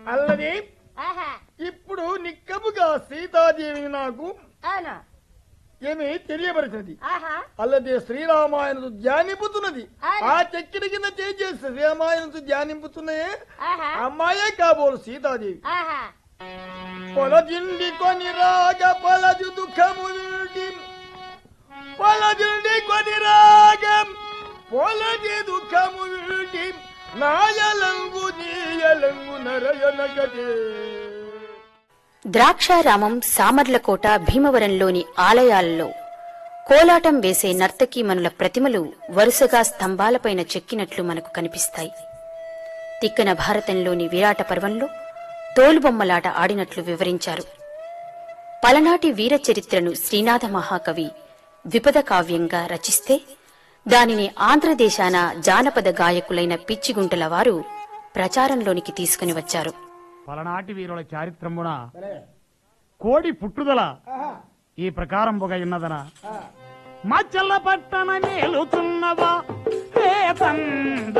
అల్లది ఇప్పుడు నిక్కముగా సీతాదేవిని నాకు ఏమి తెలియబడుతున్నది. అల్లది శ్రీరామాయణకు ధ్యానింపుతున్నది. ఆ చెక్కిడి కింద చేసి శ్రీరామాయణకు ధ్యానింపుతున్నాయే అమ్మాయే కాబోలు సీతాదేవి. పొలజిండి కొని రాగ పొలజు దుఃఖము పొలజిండి కొని రాగం పొలజి దుఃఖము నాయలంగు నీయలంగు నరయనగదే. ద్రాక్షారామం, సామర్లకోట, భీమవరంలోని ఆలయాల్లో కోలాటం వేసే నర్తకీమణుల ప్రతిమలు వరుసగా స్తంభాలపైన చెక్కినట్లు మనకు కనిపిస్తాయి. తిక్కన భారతంలోని విరాట పర్వంలో తోలుబొమ్మలాట ఆడినట్లు వివరించారు. పలనాటి వీరచరిత్రను శ్రీనాథ మహాకవి ద్విపద కావ్యంగా రచిస్తే దానిని ఆంధ్రదేశాన జానపద గాయకులైన పిచ్చిగుంటల వారు ప్రచారంలోనికి తీసుకుని వచ్చారు. పలనాటి వీరుల చారిత్రమున కోడి పుట్టుదల ఈ ప్రకారంబుగా ఉన్నదన. మచ్చల పట్టణ మేలుతున్నవా తండ్రి